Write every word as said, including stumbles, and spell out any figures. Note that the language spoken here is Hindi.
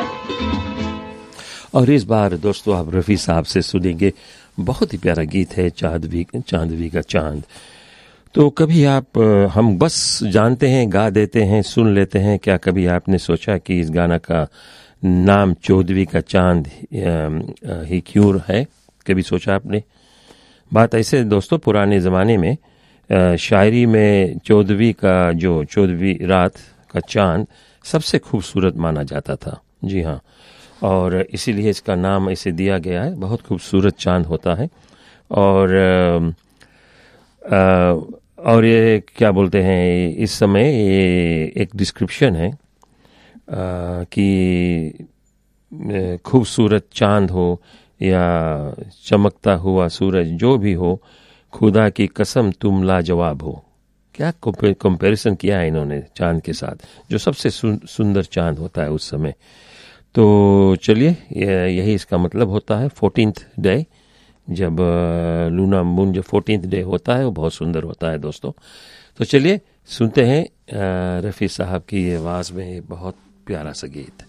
और इस बार दोस्तों आप रफ़ी साहब से सुनेंगे, बहुत ही प्यारा गीत है चांदवी चांदवी का चांद। तो कभी आप, हम बस जानते हैं, गा देते हैं, सुन लेते हैं, क्या कभी आपने सोचा कि इस गाना का नाम चौदवी का चांद ही क्यों है? कभी सोचा आपने? बात ऐसे दोस्तों, पुराने ज़माने में शायरी में चौदवी का जो चौदवी रात का चांद सबसे खूबसूरत माना जाता था। जी हाँ, और इसीलिए इसका नाम ऐसे दिया गया है। बहुत खूबसूरत चांद होता है। और आ, आ, और ये क्या बोलते हैं, इस समय ये एक डिस्क्रिप्शन है कि खूबसूरत चांद हो या चमकता हुआ सूरज, जो भी हो, खुदा की कसम तुम लाजवाब हो। क्या कंपैरिजन किया है इन्होंने चांद के साथ, जो सबसे सुंदर चांद होता है उस समय। तो चलिए, यही इसका मतलब होता है। फोर्टीन्थ डे, जब लूना मून जो फोर्टीन्थ डे होता है वो बहुत सुंदर होता है दोस्तों। तो चलिए सुनते हैं रफ़ी साहब की आवाज़ में बहुत प्यारा सा गीत।